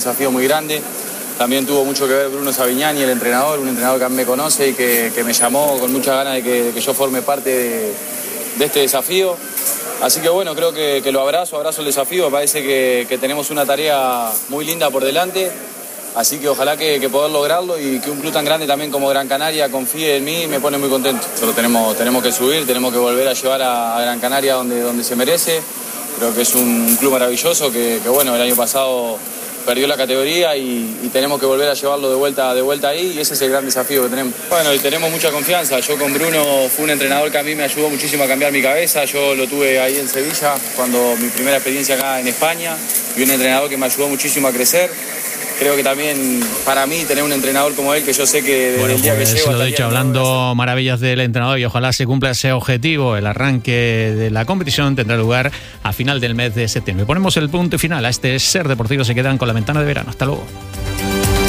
desafío muy grande. También tuvo mucho que ver Bruno Savignani, el entrenador, un entrenador que a mí me conoce y que me llamó con muchas ganas de que yo forme parte de este desafío. Así que bueno, creo que lo abrazo el desafío. Me parece que tenemos una tarea muy linda por delante. Así que ojalá que poder lograrlo y que un club tan grande también como Gran Canaria confíe en mí me pone muy contento. Solo tenemos que subir, tenemos que volver a llevar a Gran Canaria donde se merece. Creo que es un club maravilloso que bueno, el año pasado perdió la categoría y tenemos que volver a llevarlo de vuelta ahí, y ese es el gran desafío que tenemos. Bueno, y tenemos mucha confianza. Yo con Bruno fue un entrenador que a mí me ayudó muchísimo a cambiar mi cabeza. Yo lo tuve ahí en Sevilla, cuando mi primera experiencia acá en España, y un entrenador que me ayudó muchísimo a crecer. Creo que también para mí tener un entrenador como él, que yo sé que desde el día que llego... Lo he dicho, hablando maravillas del entrenador, y ojalá se cumpla ese objetivo. El arranque de la competición tendrá lugar a final del mes de septiembre. Ponemos el punto final a este Ser Deportivo. Se quedan con la ventana de verano. Hasta luego.